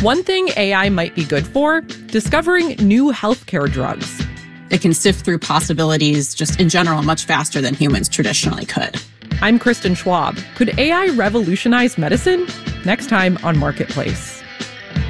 One thing AI might be good for, discovering new healthcare drugs. It can sift through possibilities just in general much faster than humans traditionally could. I'm Kristen Schwab. Could AI revolutionize medicine? Next time on Marketplace.